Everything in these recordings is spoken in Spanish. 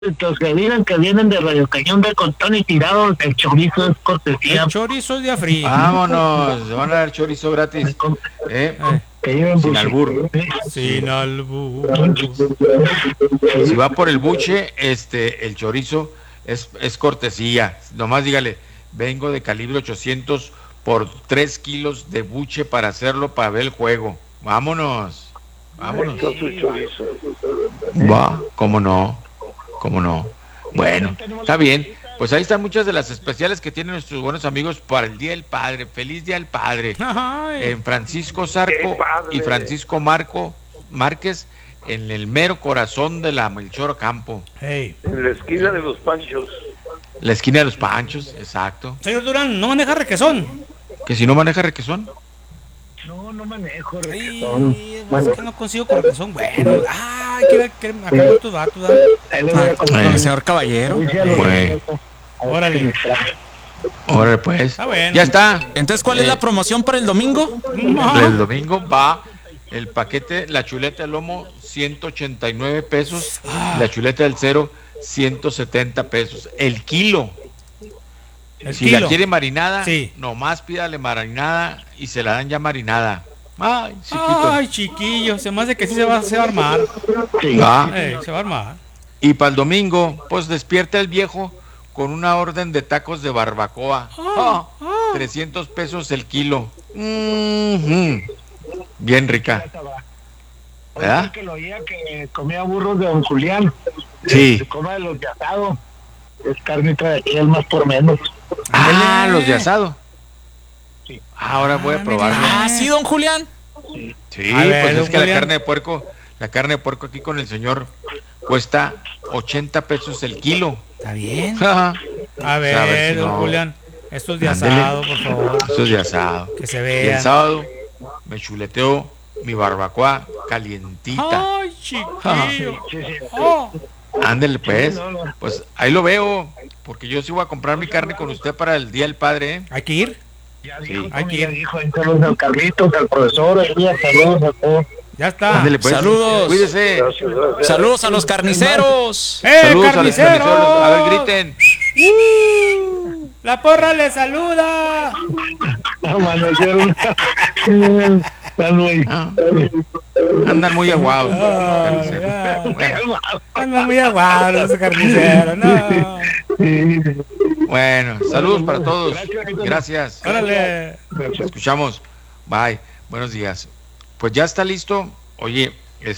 Los que digan que vienen de Radio Cañón de Contón y Tirado, el chorizo es cortesía. El chorizo es de afrí. Vámonos, van a dar chorizo gratis. Que lleven Sin albur. Sin albur. Si va por el buche, el chorizo es cortesía. Nomás dígale, vengo de calibre 800 por 3 kilos de buche para hacerlo, para ver el juego. Vámonos. Va, cómo no. Bueno, está bien. Pues ahí están muchas de las especiales que tienen nuestros buenos amigos para el Día del Padre. Feliz Día del Padre. En Francisco Zarco y Francisco Márquez, en el mero corazón de la Melchor Campo. Hey. En la esquina de los Panchos. La esquina de los Panchos, exacto. Señor Durán, ¿no maneja requesón? ¿Que si no maneja requesón? No manejo requesón. Es que no consigo con requesón. Bueno, hay que ver acá tus datos. Señor Caballero. Órale. Órale, pues. Bueno. Ya está. Entonces, ¿cuál es la promoción para el domingo? El domingo va el paquete, la chuleta del lomo, 189 pesos. La chuleta del cero, 170 pesos. El kilo. Si la quiere marinada, nomás pídale marinada y se la dan ya marinada. Ay, chiquillo, se me hace que sí se va a armar. Se va a armar. Y para el domingo, pues despierta el viejo con una orden de tacos de barbacoa. 300 pesos el kilo. Bien rica. ¿Verdad? Que lo oía que comía burros de don Julián. Sí. Se come de los de asado. Es carnita de aquí, el más por menos. Los de asado. Sí. Ahora voy a probarlo. ¿Sí, don Julián? Sí, pues es que la carne de puerco aquí con el señor cuesta 80 pesos el kilo. Está bien. A ver, don Julián, esto es de asado, por favor. Esto es de asado. Que se vea. Y el sábado me chuleteo mi barbacoa calientita. Ay, chiquillo. Ándele, pues ahí lo veo, porque yo sí voy a comprar mi carne con usted para el Día del Padre, ¿eh? ¿Hay que ir? Hay que ir. Saludos al Carlitos, al profesor, saludos a todos. Ya está. Ándele, pues. Saludos. Cuídese. Gracias. Saludos a los carniceros. Saludos carniceros. A ver, griten. La porra le saluda. Andan muy aguados. Andan muy aguados los carniceros, no. Bueno, saludos para todos. Gracias. Órale. Nos escuchamos. Bye. Buenos días. Pues ya está listo. Oye,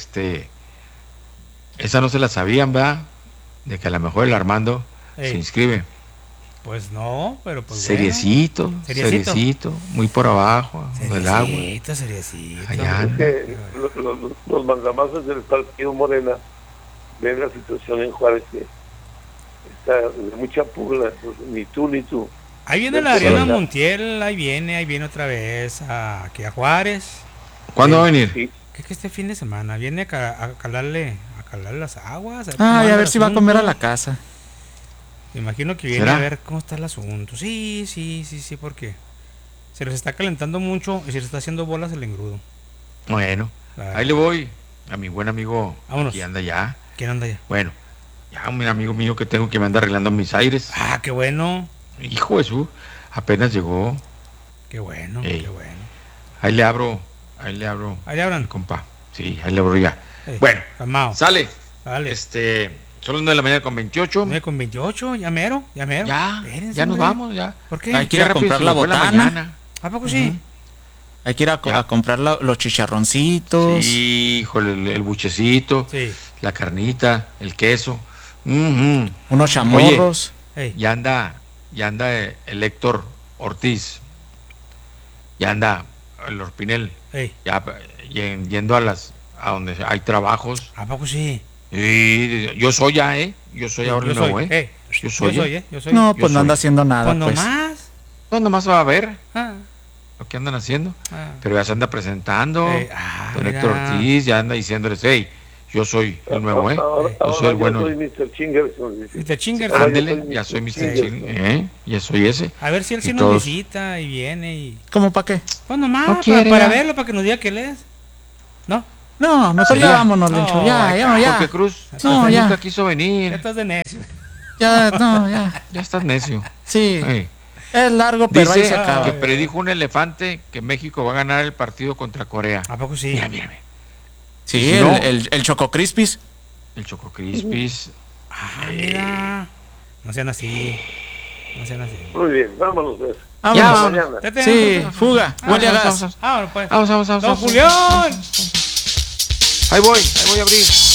esa no se la sabían, ¿verdad? De que a lo mejor el Armando se inscribe. Pues no, pero pues seriecito, muy por abajo del agua. Seriecito. Allá. Los mandamases del partido Morena ven la situación en Juárez que está de mucha pugna, pues, ni tú. Ahí viene la Adriana Montiel, ahí viene otra vez aquí a Juárez. ¿Cuándo va a venir? Sí. ¿Qué que este fin de semana? Viene a calarle las aguas. Y a ver si va a comer a la casa. Me imagino que viene a ver cómo está el asunto. Sí, porque se les está calentando mucho y se les está haciendo bolas el engrudo. Bueno, ahí le voy a mi buen amigo. Vámonos. Que anda ya. ¿Quién anda ya? Bueno, ya un amigo mío que tengo que me anda arreglando mis aires. Qué bueno. Hijo de su, apenas llegó. Qué bueno, qué bueno. Ahí le abro. Ahí le abran. Compa. Sí, ahí le abro ya. Bueno, calmado. Sale. Dale. Son las 9 de la mañana con 28. 9 con 28, ya mero. Ya nos vamos, ya. ¿Por qué? Hay que ir a comprar la botana. ¿A poco sí? Hay que ir a comprar los chicharroncitos. Sí, híjole, el buchecito, la carnita, el queso. Unos chamorros. Oye, ya anda el Héctor Ortiz. Ya anda el Orpinel. Ya yendo a donde hay trabajos. ¿A poco sí? Y yo soy ya, yo soy ahora el nuevo, Yo soy. No, pues no anda haciendo nada. ¿Cuándo pues. más? ¿Cuándo más va a ver? Lo que andan haciendo. Pero ya se anda presentando. Don Héctor Ortiz ya anda diciéndoles, yo soy el nuevo, yo soy el bueno. Yo soy Mr. Chingers. Mr. Chingers. Ándele, ya soy Mr. Chingers, ya soy ese. A ver si él sí nos visita y viene y... ¿Cómo para qué? ¿Cuándo más? No para verlo, para que nos diga que él es. ¿No? No, mejor ya vámonos, Lencho. Ya. Porque Cruz No, ya. nunca quiso venir. Ya estás de necio. Ya, no, ya. Ya estás necio. Sí. Sí. Es largo, pero ahí se Dice acaba. que predijo un elefante que México va a ganar el partido contra Corea. ¿A poco sí? Mira. Sí, Si no, el Choco Crispis. el Choco Crispis. Mira. No sean así. Muy bien, vámonos. Pues. Vámonos. Hasta mañana. Sí, fuga. Huele a gas. Vámonos, pues. Vamos. ¡Don Julián! Ahí voy a abrir.